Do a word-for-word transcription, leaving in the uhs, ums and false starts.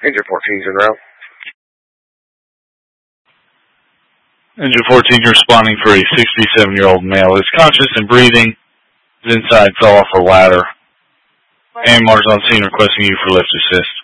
Engine fourteen's en route. Engine fourteen, you're responding for a sixty-seven-year-old male. Is conscious and breathing. His inside fell off a ladder. A M R's on scene requesting you for lift assist.